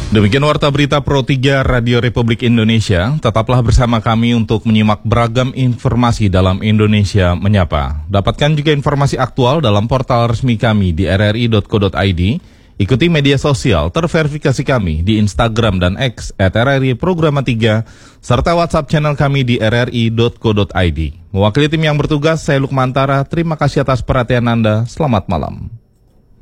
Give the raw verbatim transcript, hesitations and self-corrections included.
Demikian Warta Berita Pro tiga Radio Republik Indonesia. Tetaplah bersama kami untuk menyimak beragam informasi dalam Indonesia Menyapa. Dapatkan juga informasi aktual dalam portal resmi kami di r r i dot co dot i d. Ikuti media sosial terverifikasi kami di Instagram dan X at R R I Programa tiga, serta WhatsApp channel kami di r r i dot co dot i d. Mewakili tim yang bertugas, saya Lukmantara. Terima kasih atas perhatian Anda. Selamat malam.